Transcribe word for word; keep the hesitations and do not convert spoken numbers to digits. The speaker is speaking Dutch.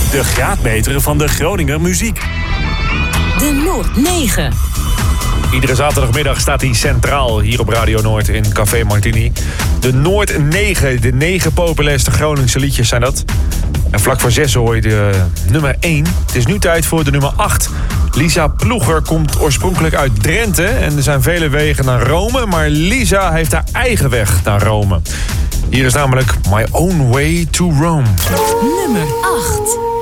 De graadmeter van de Groninger muziek. De Noord negen. Iedere zaterdagmiddag staat hij centraal hier op Radio Noord in Café Martini. De Noord negen, de negen populairste Groningse liedjes zijn dat. En vlak voor zes hoor je de nummer één. Het is nu tijd voor de nummer acht. Lisa Ploeger komt oorspronkelijk uit Drenthe en er zijn vele wegen naar Rome, maar Lisa heeft haar eigen weg naar Rome. Hier is namelijk My Own Way to Rome. Nummer acht.